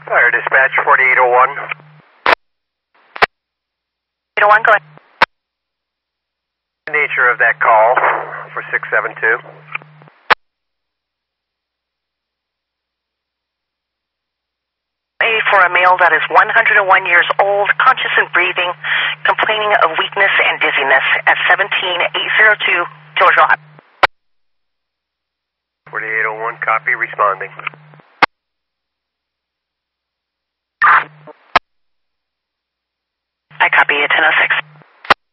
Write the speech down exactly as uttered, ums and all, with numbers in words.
Fire dispatch forty-eight oh one. eight oh one, go ahead. The nature of that call for six seven two. A for a male that is one hundred one years old, conscious and breathing, complaining of weakness and dizziness at seventeen eight oh two Killer Drive. forty-eight oh one, copy, responding. I copy you, ten oh six.